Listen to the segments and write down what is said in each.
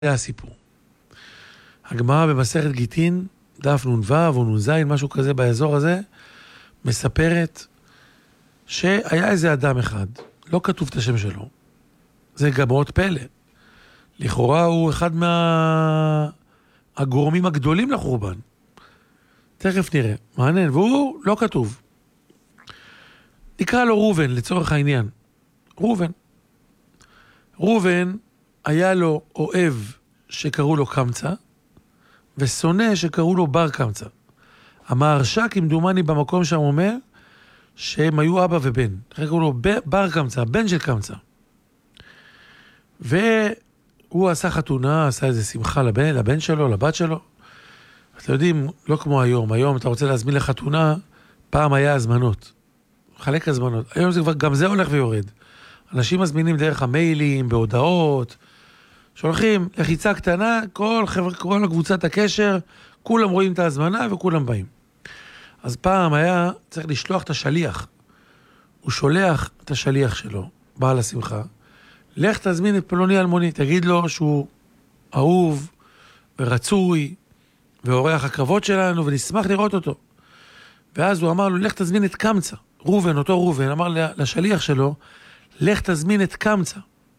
זה הסיפור. הגמרא במסכת גיטין, דף נ"ו או נ"ז, משהו כזה באזור הזה, מספרת שהיה איזה אדם אחד, לא כתוב את השם שלו. זה גם מאוד פלא. לכאורה הוא אחד מהגורמים הגדולים לחורבן. תכף נראה. מעניין, והוא לא כתוב. נקרא לו ראובן, לצורך העניין. ראובן היה לו אוהב שקראו לו קמצא, ושונא שקראו לו בר קמצא. המהרש"א כמדומני במקום שם אומר, שהם היו אבא ובן. אחרי קראו לו בר קמצא, בן של קמצא. והוא עשה חתונה, עשה איזה שמחה לבן שלו, לבת שלו. אתם יודעים, לא כמו היום. היום אתה רוצה להזמין לחתונה, פעם היה הזמנות. חלק הזמנות. היום זה כבר, גם זה הולך ויורד. אנשים מזמינים דרך המיילים, בהודעות, שולחים לחיצה קטנה, כל קבוצת הקשר, כולם רואים את ההזמנה וכולם באים. אז פעם היה צריך לשלוח את השליח. הוא שולח את השליח שלו, בעל השמחה, לך תזמין את פלוני אלמוני, תגיד לו שהוא אהוב ורצוי ואורח הכבוד שלנו ונשמח לראות אותו. ואז הוא אמר לו, לך תזמין את קמצא. ראובן, אותו ראובן, אמר לשליח שלו, לך תזמין את קמצא.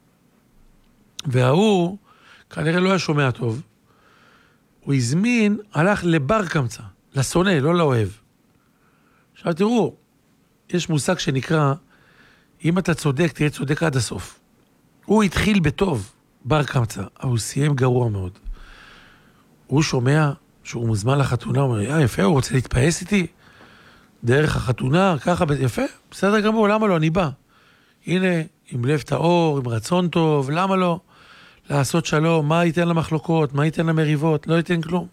והוא כנראה לא היה שומע טוב. הוא הזמין, הלך לבר קמצא, לשונא, לא לאוהב. עכשיו תראו, יש מושג שנקרא, אם אתה צודק, תהיה צודק עד הסוף. הוא התחיל בטוב, בר קמצא, אבל הוא סיים גרוע מאוד. הוא שומע שהוא מוזמן לחתונה, הוא אומר, יפה, הוא רוצה להתפייס איתי? דרך החתונה, ככה, יפה, בסדר גמור, למה לא? אני בא. הנה, עם לב טהור, עם רצון טוב, למה לא? לעשות שלום, מה ייתן למחלוקות, מה ייתן למריבות, לא ייתן כלום.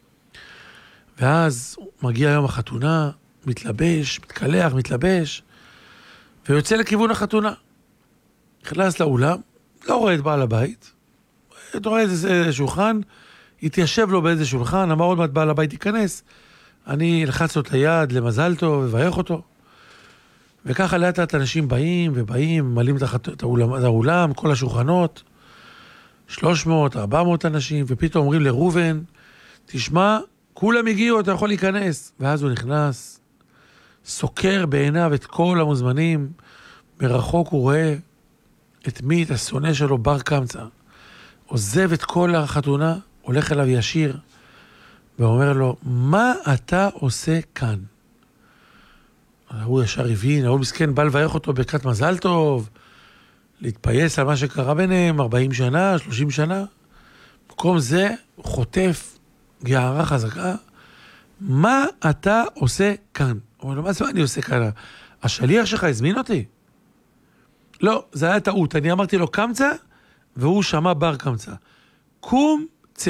ואז מגיע יום החתונה, מתלבש, מתקלח, מתלבש, ויוצא לכיוון החתונה. נכנס לאולם, לא רואה את בעל הבית, אתה רואה איזה שולחן, התיישב לו באיזה שולחן, אמר עוד מעט בעל הבית ייכנס, אני אלחץ לו את היד למזל טוב, וברך אותו. וככה לאט לאט אנשים באים ובאים, מלאים את האולם, כל השולחנות, 300, 400 אנשים, ופתאום אומרים לראובן, תשמע, כולם הגיעו, אתה יכול להיכנס. ואז הוא נכנס, סוקר בעיניו את כל המוזמנים, מרחוק הוא רואה את מי, את השונא שלו, בר קמצא, עוזב את כל החתונה, הולך אליו ישיר, ואומר לו, מה אתה עושה כאן? הוא ישר הבין, הוא מסכן, בא לברך אותו ברכת מזל טוב, להתפייס על מה שקרה ביניהם, 40 שנה, 30 שנה. במקום זה, הוא חוטף גערה חזקה. מה אתה עושה כאן? הוא אומר לו, מה זה אני עושה כאן? השליח שלך הזמין אותי? לא, זה היה טעות. אני אמרתי לו קמצא, והוא שמע בר קמצא. קום צא.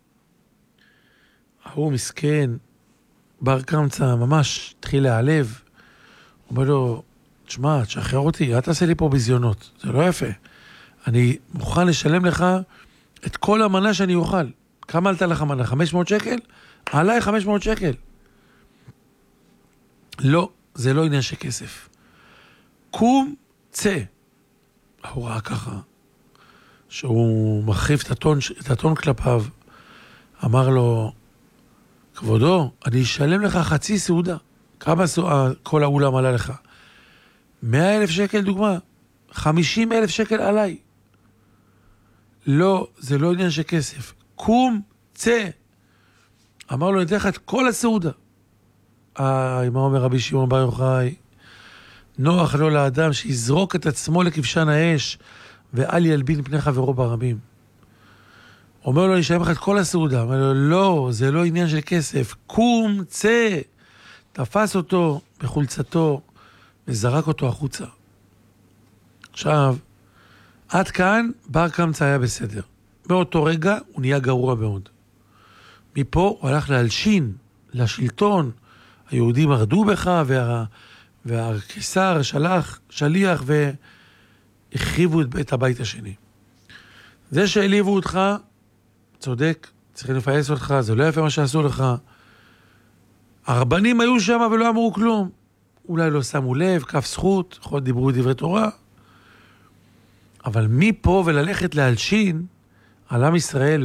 הוא מסכן, בר קמצא ממש התחיל להיעלב. הוא אומר לו, תשמע, תשחרר אותי, אל תעשה לי פה בזיונות, זה לא יפה. אני מוכן לשלם לך את כל המנה שאני אוכל. כמה עלתה לך מנה? 500 שקל? עליי 500 שקל. לא, זה לא עניין של כסף. קום, צא. הוא ראה ככה, שהוא מחריף את הטון כלפיו, אמר לו, כבודו, אני אשלם לך חצי סעודה. כמה כל האולם עלה לך? 100,000 שקל דוגמה, 50,000 שקל עליי. לא, זה לא עניין של כסף. קום, צא. אמר לו, נתן לך את כל הסעודה. מה אומר רבי שמעון בר יוחאי? נוח לו לאדם שיזרוק את עצמו לכבשן האש, ואל ילבין פני חברו ברבים. אומר לו, אני אשלם לך את כל הסעודה. אומר לו, לא, זה לא עניין של כסף. קום, צא. תפס אותו בחולצתו, וזרק אותו החוצה. עכשיו, עד כאן בר קמצא היה בסדר. באותו רגע הוא נהיה גרוע מאוד. מפה הוא הלך להלשין, לשלטון, היהודים מרדו בך, והקיסר שלח שליח והחריבו את הבית השני. זה שהעליבו אותך, צודק, צריכים לפייס אותך, זה לא יפה מה שעשו לך. הרבנים היו שם ולא אמרו כלום. אולי לא שמו לב, כף זכות, יכול דיברו דברי תורה. אבל מפה וללכת להלשין, על עם ישראל,